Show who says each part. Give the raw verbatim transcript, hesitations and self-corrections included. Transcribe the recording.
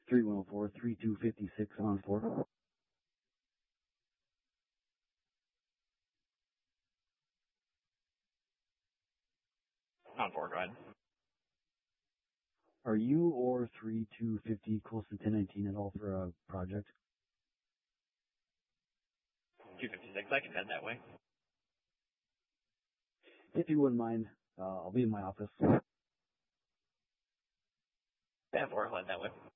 Speaker 1: three one zero four, three two five six on four.
Speaker 2: On four, go ahead.
Speaker 1: Are you or three two five zero close to ten nineteen at all for a project?
Speaker 2: two fifty-six, I can head that way.
Speaker 1: If you wouldn't mind, uh, I'll be in my office.
Speaker 2: Yeah, four, head that way.